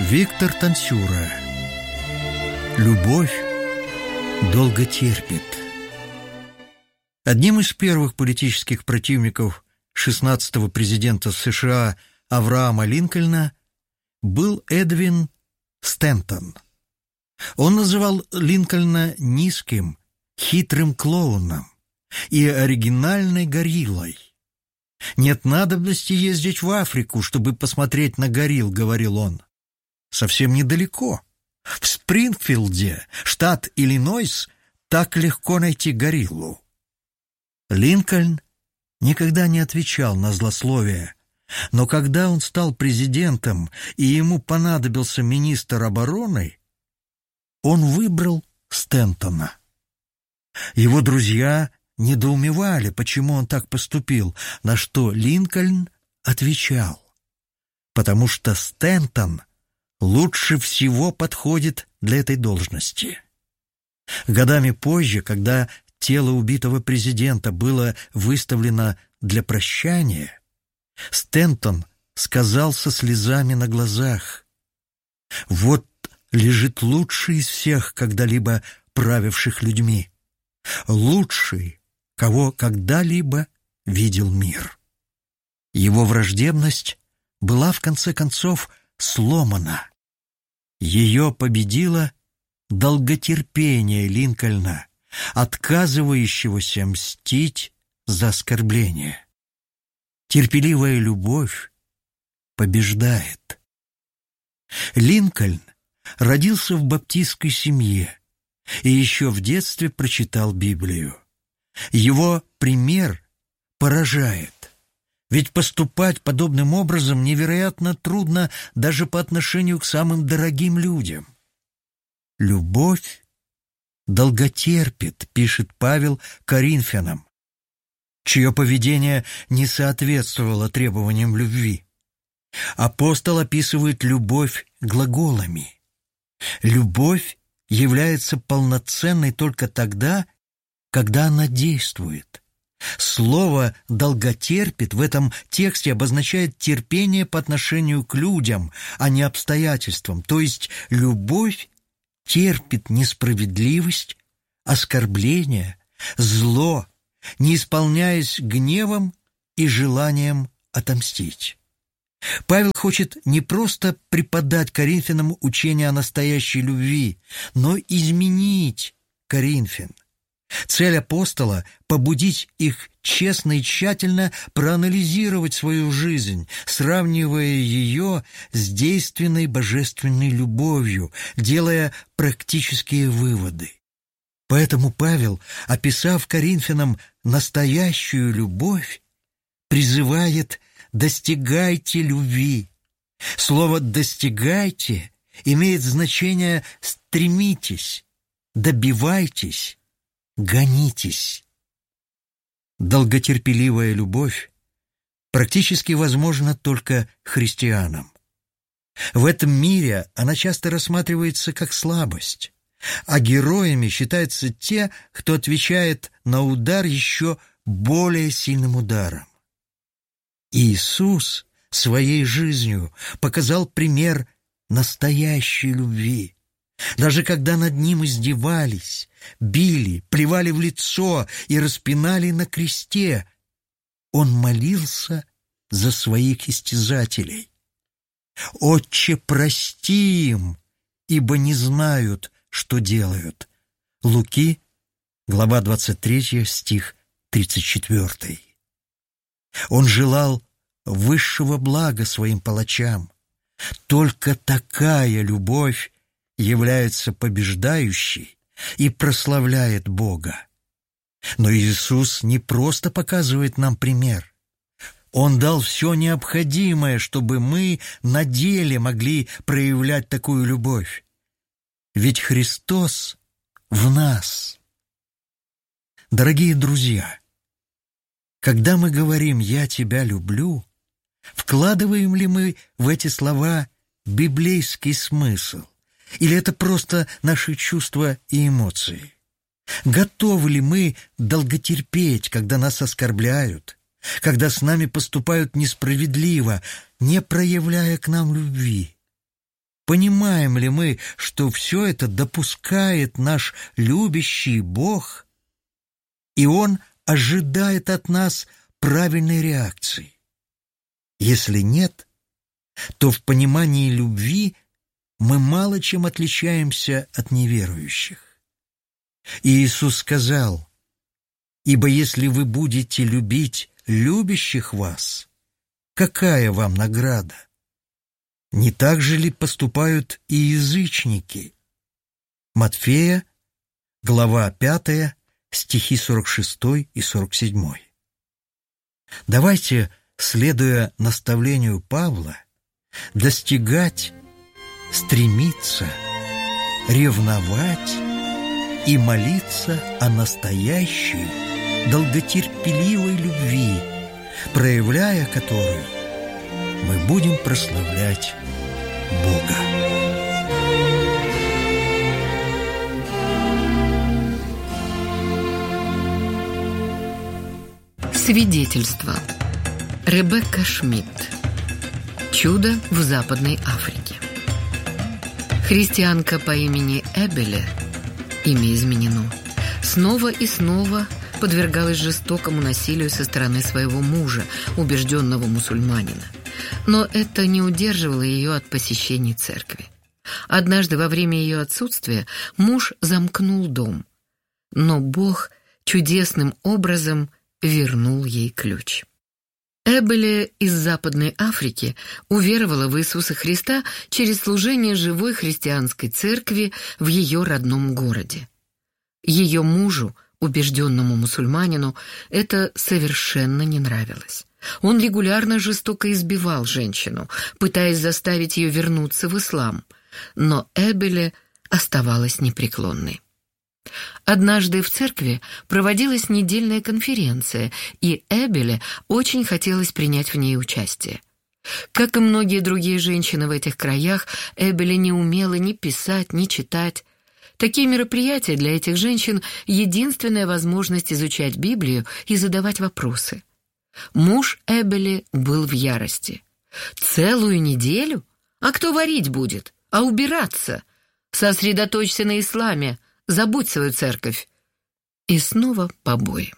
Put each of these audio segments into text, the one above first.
Виктор Тансюра. Любовь долго терпит. Одним из первых политических противников 16-го президента США Авраама Линкольна был Эдвин Стентон. Он называл Линкольна низким, хитрым клоуном и оригинальной гориллой. «Нет надобности ездить в Африку, чтобы посмотреть на горилл», — говорил он. «Совсем недалеко. В Спрингфилде, штат Иллинойс, так легко найти гориллу». Линкольн никогда не отвечал на злословие, но когда он стал президентом и ему понадобился министр обороны, он выбрал Стентона. Его друзья недоумевали, почему он так поступил, на что Линкольн отвечал: «Потому что Стентон лучше всего подходит для этой должности». Годами позже, когда тело убитого президента было выставлено для прощания, Стентон сказал со слезами на глазах: «Вот лежит лучший из всех когда-либо правивших людьми, лучший, кого когда-либо видел мир». Его враждебность была в конце концов сломана. Ее победило долготерпение Линкольна, отказывающегося мстить за оскорбление. Терпеливая любовь побеждает. Линкольн родился в баптистской семье и еще в детстве прочитал Библию. Его пример поражает, ведь поступать подобным образом невероятно трудно даже по отношению к самым дорогим людям. «Любовь долготерпит», — пишет Павел Коринфянам, чье поведение не соответствовало требованиям любви. Апостол описывает любовь глаголами. Любовь является полноценной только тогда, когда она действует. Слово «долготерпит» в этом тексте обозначает терпение по отношению к людям, а не обстоятельствам, то есть любовь терпит несправедливость, оскорбление, зло, не исполняясь гневом и желанием отомстить. Павел хочет не просто преподать коринфянам учение о настоящей любви, но изменить Коринфян. Цель апостола — побудить их честно и тщательно проанализировать свою жизнь, сравнивая ее с действенной божественной любовью, делая практические выводы. Поэтому Павел, описав коринфянам настоящую любовь, призывает: «достигайте любви». Слово «достигайте» имеет значение «стремитесь», «добивайтесь», «гонитесь». Долготерпеливая любовь практически возможна только христианам. В этом мире она часто рассматривается как слабость, а героями считаются те, кто отвечает на удар еще более сильным ударом. Иисус своей жизнью показал пример настоящей любви. Даже когда над ним издевались, били, плевали в лицо и распинали на кресте, он молился за своих истязателей: «Отче, прости им, ибо не знают, что делают». Луки, глава 23, стих 34. Он желал высшего блага своим палачам. Только такая любовь является побеждающей и прославляет Бога. Но Иисус не просто показывает нам пример. Он дал все необходимое, чтобы мы на деле могли проявлять такую любовь. Ведь Христос в нас. Дорогие друзья, когда мы говорим «я тебя люблю», вкладываем ли мы в эти слова библейский смысл? Или это просто наши чувства и эмоции? Готовы ли мы долготерпеть, когда нас оскорбляют, когда с нами поступают несправедливо, не проявляя к нам любви? понимаем ли мы, что все это допускает наш любящий Бог, и Он ожидает от нас правильной реакции? Если нет, то в понимании любви мы мало чем отличаемся от неверующих. И Иисус сказал: «Ибо если вы будете любить любящих вас, какая вам награда? Не так же ли поступают и язычники?» Матфея, глава 5, стихи 46 и 47. Давайте, следуя наставлению Павла, достигать, стремиться, ревновать и молиться о настоящей, долготерпеливой любви, проявляя которую мы будем прославлять Бога. Свидетельство. Ребекка Шмидт. Чудо в Западной Африке. Христианка по имени Эбеле, имя изменено, снова и снова подвергалась жестокому насилию со стороны своего мужа, убежденного мусульманина. Но это не удерживало ее от посещений церкви. Однажды во время ее отсутствия муж замкнул дом, но Бог чудесным образом вернул ей ключ. Эбеле из Западной Африки уверовала в Иисуса Христа через служение живой христианской церкви в ее родном городе. Ее мужу, убежденному мусульманину, это совершенно не нравилось. Он регулярно жестоко избивал женщину, пытаясь заставить ее вернуться в ислам, но Эбеле оставалась непреклонной. Однажды в церкви проводилась недельная конференция, и Эбеле очень хотелось принять в ней участие. Как и многие другие женщины в этих краях, Эбеле не умела ни писать, ни читать. Такие мероприятия для этих женщин — единственная возможность изучать Библию и задавать вопросы. Муж Эбеле был в ярости. «Целую неделю? А кто варить будет? А убираться? Сосредоточься на исламе. Забудь свою церковь». И снова побои.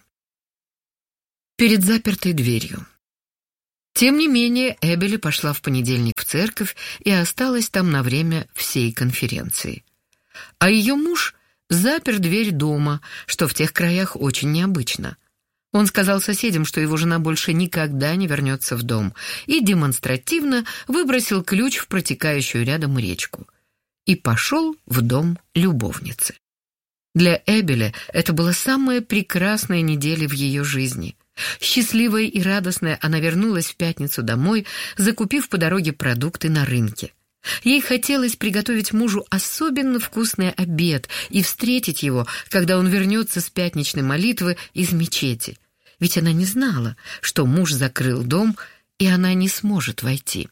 Перед запертой дверью. Тем не менее, Эбеле пошла в понедельник в церковь и осталась там на время всей конференции. А ее муж запер дверь дома, что в тех краях очень необычно. Он сказал соседям, что его жена больше никогда не вернется в дом, и демонстративно выбросил ключ в протекающую рядом речку. И пошел в дом любовницы. Для Эбеле это была самая прекрасная неделя в ее жизни. Счастливая и радостная она вернулась в пятницу домой, закупив по дороге продукты на рынке. Ей хотелось приготовить мужу особенно вкусный обед и встретить его, когда он вернется с пятничной молитвы из мечети. Ведь она не знала, что муж закрыл дом, и она не сможет войти.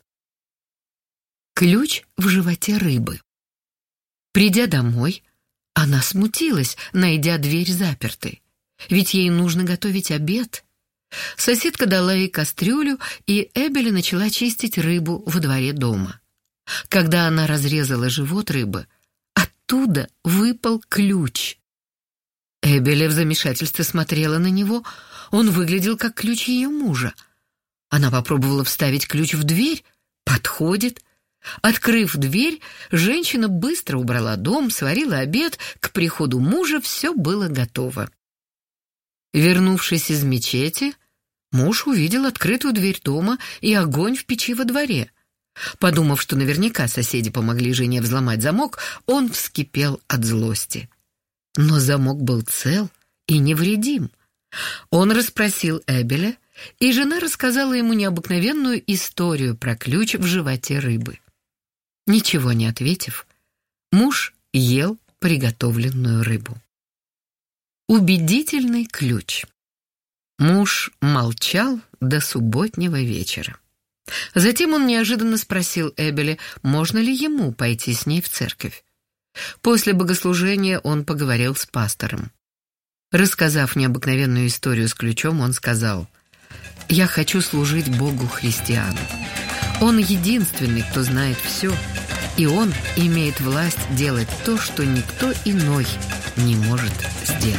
Ключ в животе рыбы. Придя домой, она смутилась, найдя дверь запертой. Ведь ей нужно готовить обед. Соседка дала ей кастрюлю, и Эбеле начала чистить рыбу во дворе дома. Когда она разрезала живот рыбы, оттуда выпал ключ. Эбеле в замешательстве смотрела на него. Он выглядел как ключ ее мужа. Она попробовала вставить ключ в дверь. Подходит. Открыв дверь, женщина быстро убрала дом, сварила обед. К приходу мужа все было готово. Вернувшись из мечети, муж увидел открытую дверь дома и огонь в печи во дворе. Подумав, что наверняка соседи помогли жене взломать замок, он вскипел от злости. Но замок был цел и невредим. Он расспросил Эбеле, и жена рассказала ему необыкновенную историю про ключ в животе рыбы. Ничего не ответив, муж ел приготовленную рыбу. Убедительный ключ. Муж молчал до субботнего вечера. Затем он неожиданно спросил Эбеле, можно ли ему пойти с ней в церковь. После богослужения он поговорил с пастором. Рассказав необыкновенную историю с ключом, он сказал: «Я хочу служить Богу христиан. Он единственный, кто знает все, И он имеет власть делать то, что никто иной не может сделать.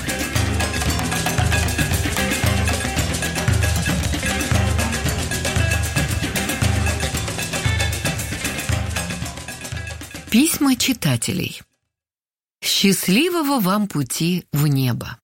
Письма читателей. Счастливого вам пути в небо!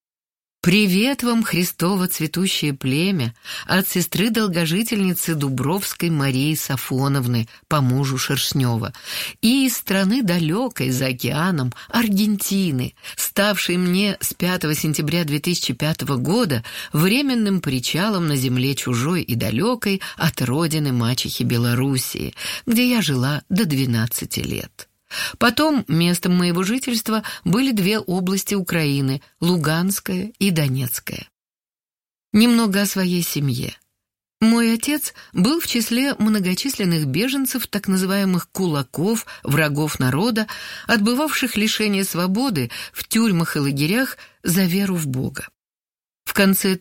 Привет вам, Христово цветущее племя, от сестры-долгожительницы Дубровской Марии Сафоновны по мужу Шершнева и из страны далекой за океаном Аргентины, ставшей мне с 5 сентября 2005 года временным причалом на земле чужой и далекой от родины мачехи Белоруссии, где я жила до 12 лет. Потом местом моего жительства были 2 области Украины – Луганская и Донецкая. Немного о своей семье. Мой отец был в числе многочисленных беженцев, так называемых кулаков, врагов народа, отбывавших лишение свободы в тюрьмах и лагерях за веру в Бога. В конце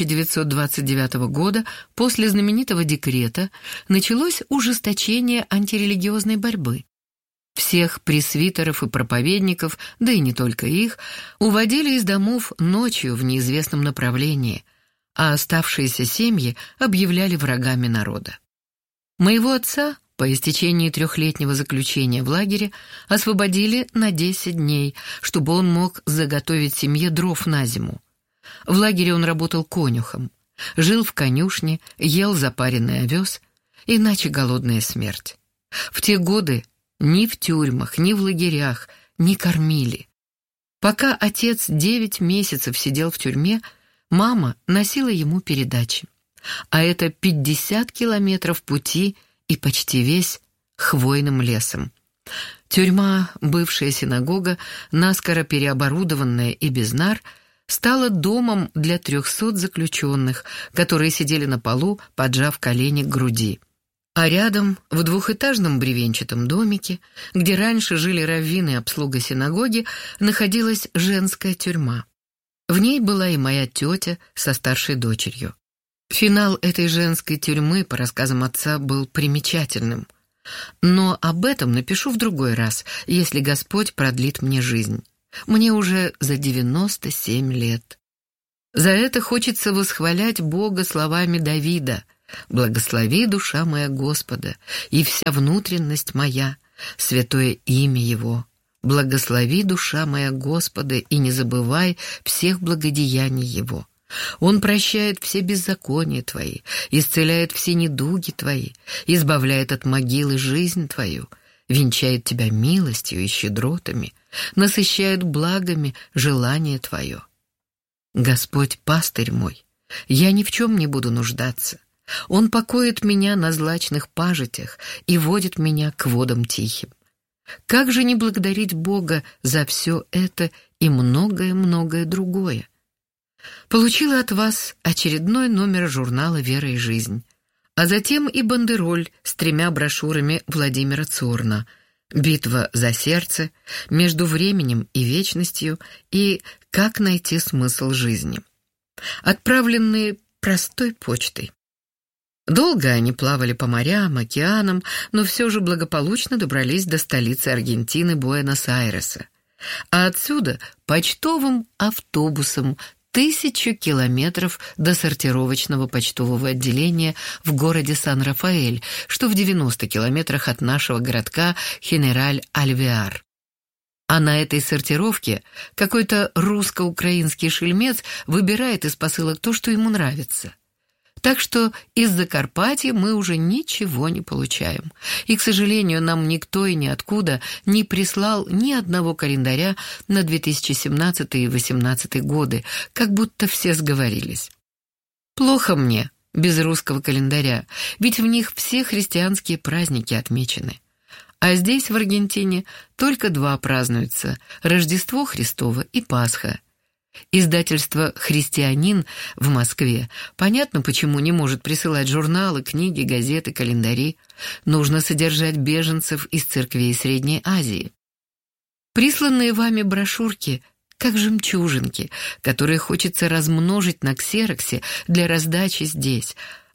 1929 года, после знаменитого декрета, началось ужесточение антирелигиозной борьбы. Всех пресвитеров и проповедников, да и не только их, уводили из домов ночью в неизвестном направлении, а оставшиеся семьи объявляли врагами народа. Моего отца по истечении 3-летнего заключения в лагере освободили на 10 дней, чтобы он мог заготовить семье дров на зиму. В лагере он работал конюхом, жил в конюшне, ел запаренный овес, иначе голодная смерть. В те годы ни в тюрьмах, ни в лагерях не кормили. Пока отец 9 месяцев сидел в тюрьме, мама носила ему передачи. А это 50 километров пути и почти весь хвойным лесом. Тюрьма, бывшая синагога, наскоро переоборудованная и без нар, стала домом для 300 заключенных, которые сидели на полу, поджав колени к груди. А рядом, в 2-этажном бревенчатом домике, где раньше жили раввины и обслуга синагоги, находилась женская тюрьма. В ней была и моя тетя со старшей дочерью. Финал этой женской тюрьмы, по рассказам отца, был примечательным. Но об этом напишу в другой раз, если Господь продлит мне жизнь. Мне уже за 97 лет. За это хочется восхвалять Бога словами Давида: «Благослови, душа моя, Господа, и вся внутренность моя, святое имя Его. Благослови, душа моя, Господа, и не забывай всех благодеяний Его. Он прощает все беззакония твои, исцеляет все недуги твои, избавляет от могилы жизнь твою, венчает тебя милостью и щедротами, насыщает благами желание твое. Господь пастырь мой, я ни в чем не буду нуждаться. Он покоит меня на злачных пажитях и водит меня к водам тихим. Как же не благодарить Бога за все это и многое-многое другое? Получила от вас очередной номер журнала «Вера и жизнь», а затем и бандероль с 3 брошюрами Владимира Цорна «Битва за сердце», «Между временем и вечностью» и «Как найти смысл жизни», отправленные простой почтой. Долго они плавали по морям, океанам, но все же благополучно добрались до столицы Аргентины Буэнос-Айреса. А отсюда почтовым автобусом 1000 километров до сортировочного почтового отделения в городе Сан-Рафаэль, что в 90 километрах от нашего городка Хенераль-Альвеар. А на этой сортировке какой-то русско-украинский шельмец выбирает из посылок то, что ему нравится. Так что из Закарпатья мы уже ничего не получаем. И, к сожалению, нам никто и ниоткуда не прислал ни одного календаря на 2017 и 2018 годы, как будто все сговорились. Плохо мне без русского календаря, ведь в них все христианские праздники отмечены. А здесь, в Аргентине, только 2 празднуются – Рождество Христово и Пасха. Издательство «Христианин» в Москве понятно, почему не может присылать журналы, книги, газеты, календари. Нужно содержать беженцев из церквей Средней Азии. Присланные вами брошюрки как жемчужинки, которые хочется размножить на ксероксе для раздачи здесь,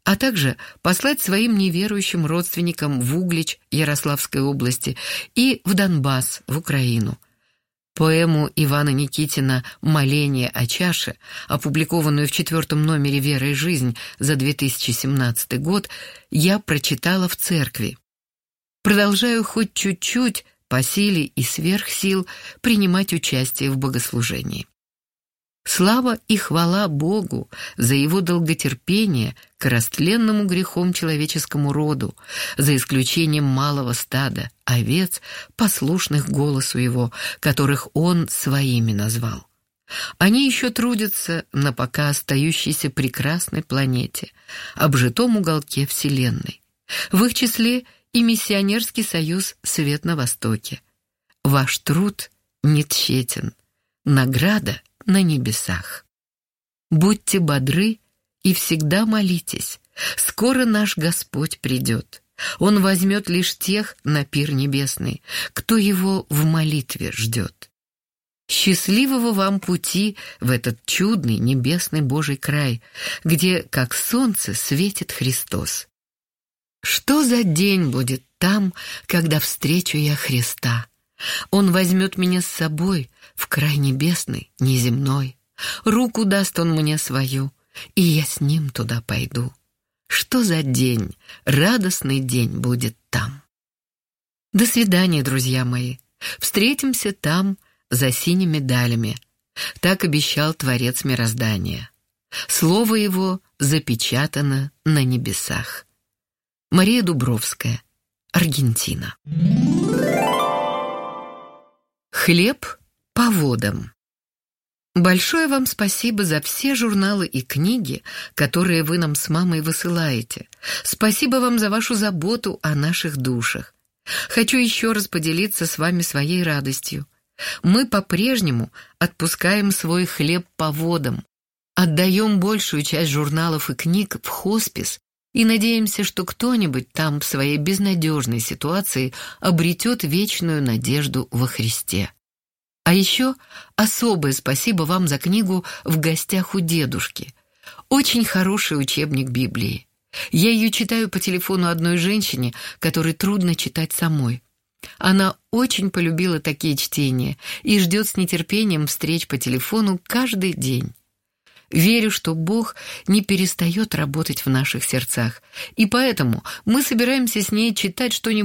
а также послать своим неверующим родственникам в Углич Ярославской области и в Донбасс, в Украину. Поэму Ивана Никитина «Моление о чаше», опубликованную в 4-м номере «Вера и жизнь» за 2017 год, я прочитала в церкви. Продолжаю хоть чуть-чуть, по силе и сверх сил, принимать участие в богослужении. Слава и хвала Богу за его долготерпение к растленному грехом человеческому роду, за исключением малого стада овец, послушных голосу его, которых он своими назвал. Они еще трудятся на пока остающейся прекрасной планете, обжитом уголке Вселенной. В их числе и миссионерский союз «Свет на Востоке». Ваш труд не тщетен, награда на небесах. Будьте бодры и всегда молитесь. Скоро наш Господь придет. Он возьмет лишь тех на пир небесный, кто его в молитве ждет. Счастливого вам пути в этот чудный небесный Божий край, где, как солнце, светит Христос. Что за день будет там, когда встречу я Христа? Он возьмет меня с собой в край небесный, неземной. Руку даст он мне свою, и я с ним туда пойду. Что за день, радостный день будет там. До свидания, друзья мои. Встретимся там, за синими далями. Так обещал Творец мироздания. Слово его запечатано на небесах. Мария Дубровская, Аргентина. Хлеб по водам. Большое вам спасибо за все журналы и книги, которые вы нам с мамой высылаете. Спасибо вам за вашу заботу о наших душах. Хочу еще раз поделиться с вами своей радостью. Мы по-прежнему отпускаем свой хлеб по водам, отдаем большую часть журналов и книг в хоспис и надеемся, что кто-нибудь там в своей безнадежной ситуации обретет вечную надежду во Христе. А еще особое спасибо вам за книгу «В гостях у дедушки». Очень хороший учебник Библии. Я ее читаю по телефону одной женщине, которой трудно читать самой. Она очень полюбила такие чтения и ждет с нетерпением встреч по телефону каждый день. Верю, что Бог не перестает работать в наших сердцах, и поэтому мы собираемся с ней читать что-нибудь